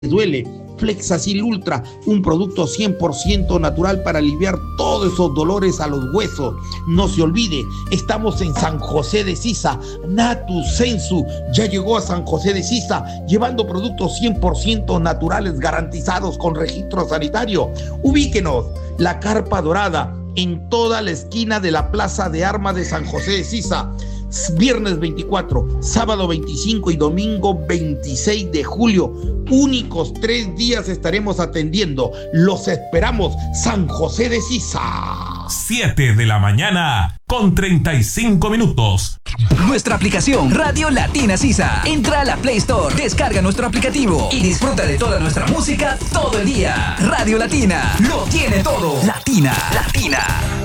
duele. Flexacil Ultra, un producto 100% natural para aliviar todos esos dolores a los huesos. No se olvide, estamos en San José de Sisa. Natu Sensu ya llegó a San José de Sisa, llevando productos 100% naturales garantizados con registro sanitario. Ubíquenos, la Carpa Dorada, en toda la esquina de la Plaza de Armas de San José de Sisa. Viernes 24, sábado 25 y domingo 26 de julio. Únicos 3 días estaremos atendiendo. Los esperamos, San José de Sisa. 7 de la mañana con 35 minutos. Nuestra aplicación Radio Latina Sisa. Entra a la Play Store, descarga nuestro aplicativo y disfruta de toda nuestra música todo el día. Radio Latina lo tiene todo. Latina.